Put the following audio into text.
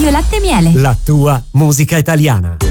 Radio Latte e Miele. La tua musica italiana.